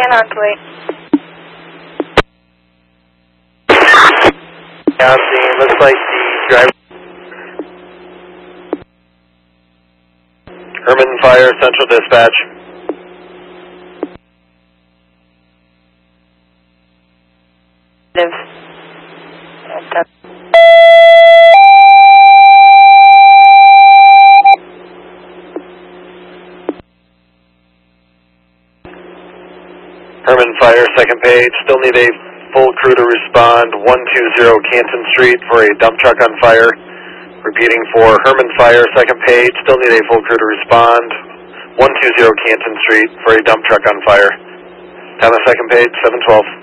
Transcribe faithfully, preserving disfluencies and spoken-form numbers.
ten on plate. Yeah, scene. Looks like the driver. Herman Fire, Central Dispatch. Herman Fire, second page. Still need a full crew to respond. one two zero Canton Street for a dump truck on fire. Repeating for Herman Fire, second page. Still need a full crew to respond. one two zero Canton Street for a dump truck on fire. Time of second page, seven twelve.